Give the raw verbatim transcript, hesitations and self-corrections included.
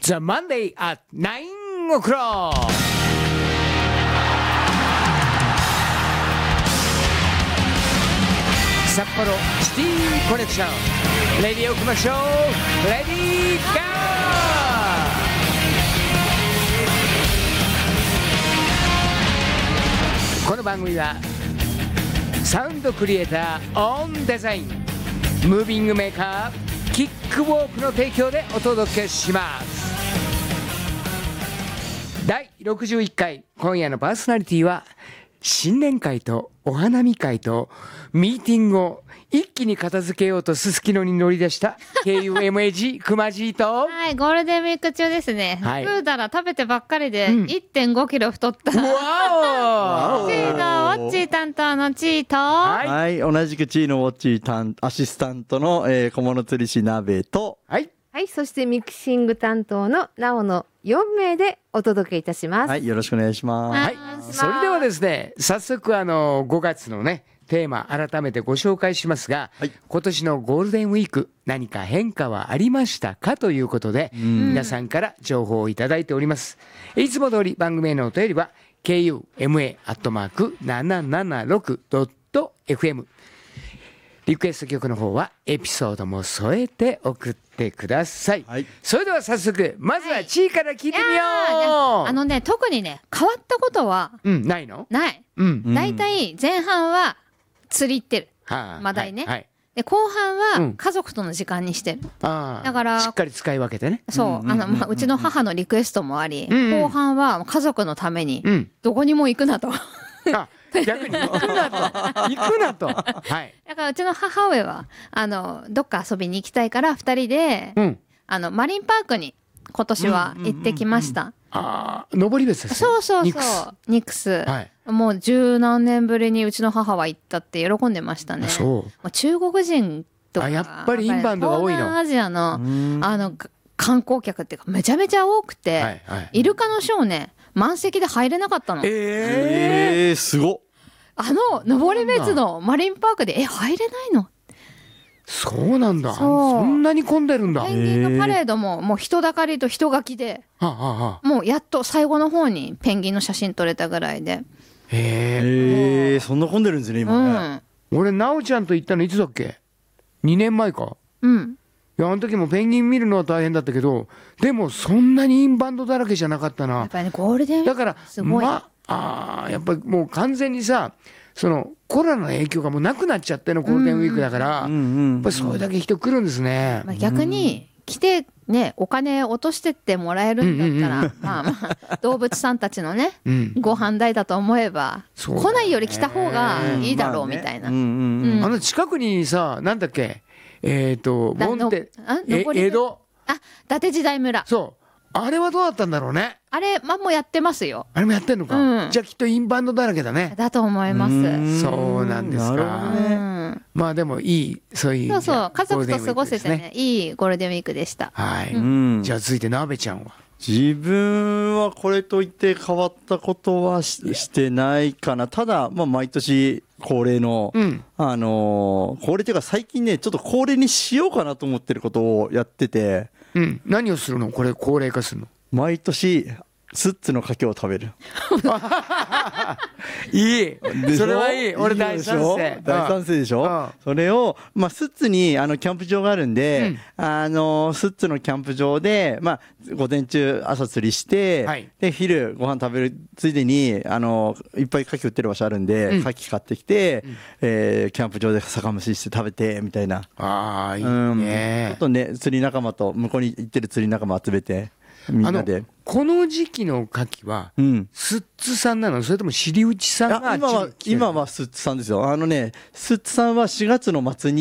The Monday at nine o'clock 札幌シティコネクションレディーを行きましょう。レディーゴー。この番組はサウンドクリエイターオンデザインムービングメーカーキックウォークの提供でお届けします。だいろくじゅういっかい今夜のパーソナリティは新年会とお花見会とミーティングを一気に片付けようとすすきのに乗り出した ケーユーエムエージー くまじーとはい、ゴールデンウィーク中ですね。 はい、 食うたら食べてばっかりで いってんごキロ太った、うん、 わおチーのウォッチー担当のチーと、 はい、はい、同じくチーのウォッチー担アシスタントの、えー、小物釣り師鍋と、 はいはい、そしてミキシング担当のなおのよんめいでお届けいたします。 はい、よろしくお願いします。 はい、それではですね、早速あのごがつのねテーマ改めてご紹介しますが、はい、今年のゴールデンウィーク何か変化はありましたかということで、皆さんから情報をいただいております。いつも通り番組へのお便りは ケーユーエムエー アットマーク ななななろく ドット エフエム リクエスト曲の方はエピソードも添えて送ってください、はい、それでは早速まずはチーから聞いてみよう、 はい、あのね特にね変わったことは、 うん、ないのない、うん、だいたい前半は釣り行ってる、はあ、マダイね、はいはい、で後半は家族との時間にしてる、うん、あだからしっかり使い分けてね。 そう、あの、まあ、うちの母のリクエストもあり、うんうん、後半は家族のためにどこにも行くなと、うん、 あ逆に行くなと行くなと、はい、 だからうちの母上はあのどっか遊びに行きたいからふたりで、うん、あのマリンパークに今年は行ってきました、うんうんうん、 あ登別ですね。 そうそうそうニクス、はい、もう十何年ぶりにうちの母は行ったって喜んでましたね。そう中国人とかあやっぱりインバウンドが多いの。 東南アジアのあの観光客っていうかめちゃめちゃ多くて、はいはい、イルカのショーね満席で入れなかったの。 えー、 えー、すごっ。 あの登別のマリンパークでえ入れないの。 そうなんだ。 そ, そんなに混んでるんだ。 ペンギンのパレードももう人だかりと人垣きで、はあはあ、もうやっと最後の方にペンギンの写真撮れたぐらいで。 へえ、そんな混んでるんですね今ね、 うん、俺なおちゃんと行ったのいつだっけにねんまえか。 うんいやあの時もペンギン見るのは大変だったけどでもそんなにインバウンドだらけじゃなかったな。 やっぱりねゴールデンウィークだからまあやっぱりもう完全にさそのコロナの影響がもうなくなっちゃってのゴールデンウィークだから、うんうんうん、やっぱりそれだけ人来るんですね、 まあ、逆に来てねお金落としてってもらえるんだったら、うんうんうん、まあまあ動物さんたちのね、うん、ご飯代だと思えば、ね、来ないより来た方がいいだろうみたいな、まあねうんうんうん、 あの近くにさなんだっけえっ、ー、とモンテえ江戸あ伊達時代村そうあれはどうだったんだろうね。 あれ、まあ、もうやってますよ。 あれもやってんのか、うん、じゃあきっとインバウンドだらけだね。 だと思います。 そうなんですか。なるほどね、うん、まあでもいいそういうそうそう家族と過ごせてねいいゴールデンウィークでした。 はい、うん、じゃあ続いてなべちゃんは。 自分はこれといって変わったことは し, してないかな。ただ、まあ、毎年恒例の、うん、あのー、恒例というか最近ねちょっと恒例にしようかなと思ってることをやってて、 うん、何をするのこれ高齢化するの。 毎年スッツのかけを食べるいいそれはいい俺大賛成大賛成でしょ、うん、それを、まあ、スッツにあのキャンプ場があるんで、うん、あのスッツのキャンプ場で、まあ、午前中朝釣りして、はい、で昼ご飯食べるついでにあのいっぱい牡蠣売ってる場所あるんで、うん、牡蠣買ってきて、うんえー、キャンプ場で酒蒸しして食べてみたいな。 ああいいね、 うん、ちょっとね釣り仲間と向こうに行ってる釣り仲間集めてみんなで。 この時期の牡蠣は、うん、スッツさんなのそれとも尻内さんが。 今は今はスッツさんですよ。あのねスッツさんはしがつの末に